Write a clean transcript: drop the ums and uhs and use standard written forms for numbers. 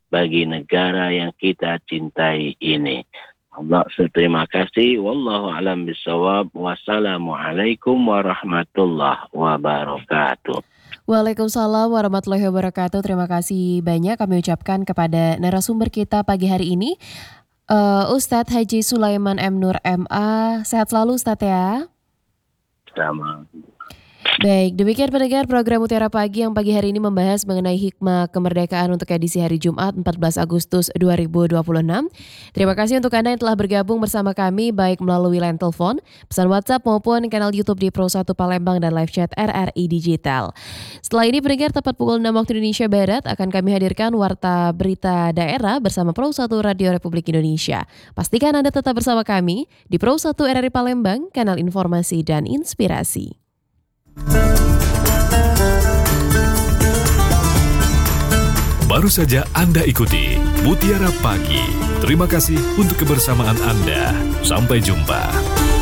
bagi negara yang kita cintai ini. Allah, terima kasih. Wallahu a'lam bishawab. Wassalamualaikum warahmatullahi wabarakatuh. Waalaikumsalam warahmatullahi wabarakatuh. Terima kasih banyak kami ucapkan kepada narasumber kita pagi hari ini, Ustadz Haji Sulaiman M. Nur MA. Sehat selalu Ustadz ya. Sama. Baik, demikian pendengar program Mutiara Pagi yang pagi hari ini membahas mengenai hikmah kemerdekaan untuk edisi hari Jumat 14 Agustus 2026. Terima kasih untuk Anda yang telah bergabung bersama kami baik melalui line telepon, pesan WhatsApp maupun kanal YouTube di Pro 1 Palembang dan live chat RRI Digital. Setelah ini pendengar tepat pukul 6 waktu Indonesia Barat akan kami hadirkan Warta Berita Daerah bersama Pro 1 Radio Republik Indonesia. Pastikan Anda tetap bersama kami di Pro 1 RRI Palembang, kanal informasi dan inspirasi. Baru saja Anda ikuti Mutiara Pagi. Terima kasih untuk kebersamaan Anda. Sampai jumpa.